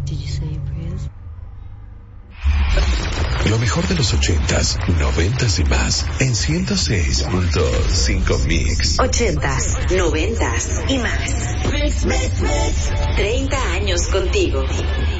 Did you say your prayers? Lo mejor de los 80s, 90s y más en 106.5 Mix. 80s, 90s y más. 30 años contigo.